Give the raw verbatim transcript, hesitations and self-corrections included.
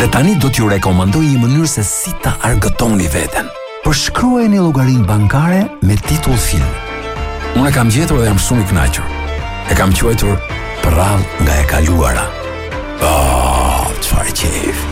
Dhe tani do t'ju rekomandoj një mënyrë se si ta argëtoni veten. Përshkruajeni llogarinë bankare me titull film. Unë e kam gjetur dhe jam shumë i kënaqur. E kam quajtur Prrall nga e kaluara. Oh, çfarë qefi.